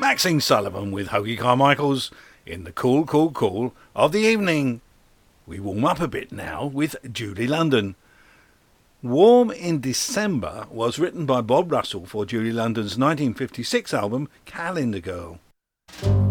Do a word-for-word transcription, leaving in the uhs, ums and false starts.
Maxine Sullivan with Hoagie Carmichael's in the cool, cool, cool of the evening. We warm up a bit now with Julie London. Warm in December was written by Bob Russell for Julie London's nineteen fifty-six album Calendar Girl.